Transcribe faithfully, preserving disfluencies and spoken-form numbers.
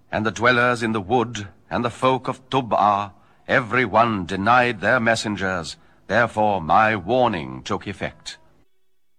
and the dwellers in the wood, and the folk of Tub'ah, every one denied their messengers. Therefore my warning took effect.